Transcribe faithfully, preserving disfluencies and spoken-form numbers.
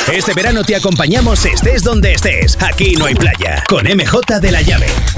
Este verano te acompañamos estés donde estés. Aquí no hay playa. Con M J de la Llave.